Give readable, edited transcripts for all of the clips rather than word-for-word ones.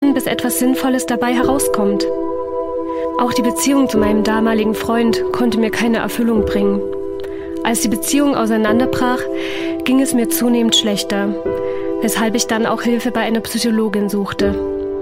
warten, bis etwas Sinnvolles dabei herauskommt. Auch die Beziehung zu meinem damaligen Freund konnte mir keine Erfüllung bringen. Als die Beziehung auseinanderbrach, ging es mir zunehmend schlechter, weshalb ich dann auch Hilfe bei einer Psychologin suchte.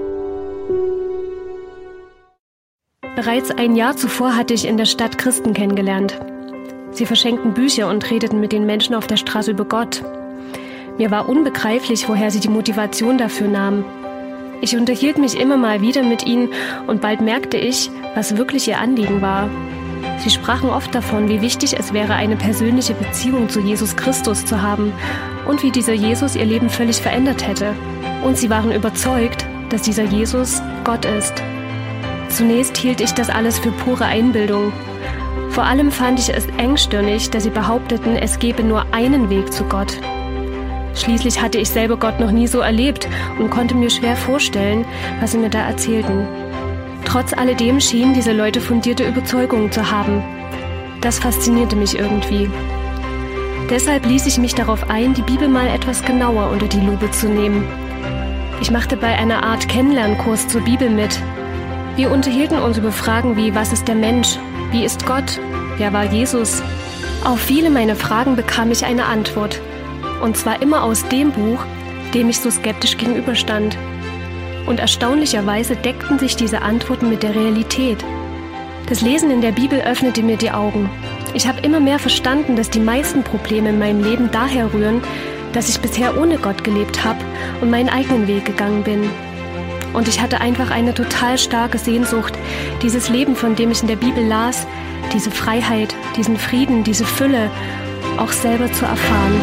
Bereits ein Jahr zuvor hatte ich in der Stadt Christen kennengelernt. Sie verschenkten Bücher und redeten mit den Menschen auf der Straße über Gott. Mir war unbegreiflich, woher sie die Motivation dafür nahmen. Ich unterhielt mich immer mal wieder mit ihnen und bald merkte ich, was wirklich ihr Anliegen war. Sie sprachen oft davon, wie wichtig es wäre, eine persönliche Beziehung zu Jesus Christus zu haben und wie dieser Jesus ihr Leben völlig verändert hätte. Und sie waren überzeugt, dass dieser Jesus Gott ist. Zunächst hielt ich das alles für pure Einbildung. Vor allem fand ich es engstirnig, dass sie behaupteten, es gebe nur einen Weg zu Gott. Schließlich hatte ich selber Gott noch nie so erlebt und konnte mir schwer vorstellen, was sie mir da erzählten. Trotz alledem schienen diese Leute fundierte Überzeugungen zu haben. Das faszinierte mich irgendwie. Deshalb ließ ich mich darauf ein, die Bibel mal etwas genauer unter die Lupe zu nehmen. Ich machte bei einer Art Kennenlernkurs zur Bibel mit. Wir unterhielten uns über Fragen wie: Was ist der Mensch? Wie ist Gott? Wer war Jesus? Auf viele meiner Fragen bekam ich eine Antwort. Und zwar immer aus dem Buch, dem ich so skeptisch gegenüberstand. Und erstaunlicherweise deckten sich diese Antworten mit der Realität. Das Lesen in der Bibel öffnete mir die Augen. Ich habe immer mehr verstanden, dass die meisten Probleme in meinem Leben daher rühren, dass ich bisher ohne Gott gelebt habe und meinen eigenen Weg gegangen bin. Und ich hatte einfach eine total starke Sehnsucht, dieses Leben, von dem ich in der Bibel las, diese Freiheit, diesen Frieden, diese Fülle, auch selber zu erfahren.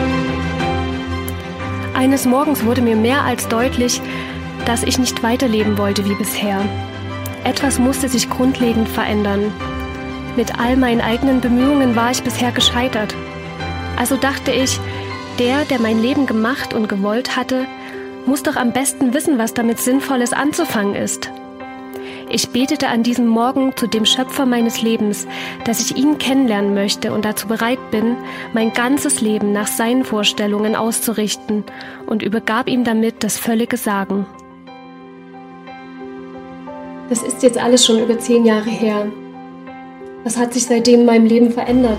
Eines Morgens wurde mir mehr als deutlich, dass ich nicht weiterleben wollte wie bisher. Etwas musste sich grundlegend verändern. Mit all meinen eigenen Bemühungen war ich bisher gescheitert. Also dachte ich, der mein Leben gemacht und gewollt hatte, muss doch am besten wissen, was damit Sinnvolles anzufangen ist. Ich betete an diesem Morgen zu dem Schöpfer meines Lebens, dass ich ihn kennenlernen möchte und dazu bereit bin, mein ganzes Leben nach seinen Vorstellungen auszurichten, und übergab ihm damit das völlige Sagen. Das ist jetzt alles schon über 10 Jahre her. Was hat sich seitdem in meinem Leben verändert?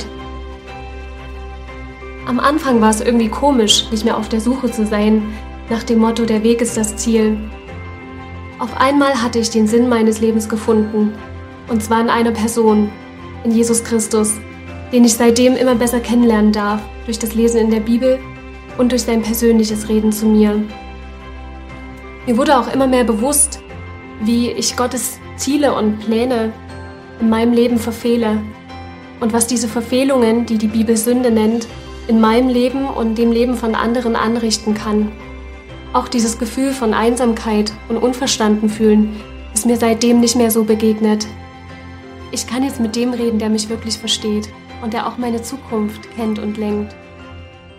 Am Anfang war es irgendwie komisch, nicht mehr auf der Suche zu sein, nach dem Motto: Der Weg ist das Ziel. Auf einmal hatte ich den Sinn meines Lebens gefunden, und zwar in einer Person, in Jesus Christus, den ich seitdem immer besser kennenlernen darf, durch das Lesen in der Bibel und durch sein persönliches Reden zu mir. Mir wurde auch immer mehr bewusst, wie ich Gottes Ziele und Pläne in meinem Leben verfehle und was diese Verfehlungen, die die Bibel Sünde nennt, in meinem Leben und dem Leben von anderen anrichten kann. Auch dieses Gefühl von Einsamkeit und unverstanden fühlen ist mir seitdem nicht mehr so begegnet. Ich kann jetzt mit dem reden, der mich wirklich versteht und der auch meine Zukunft kennt und lenkt.